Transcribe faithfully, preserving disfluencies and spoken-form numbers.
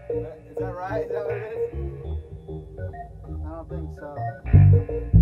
Is that right? Is that what it is? I don't think so.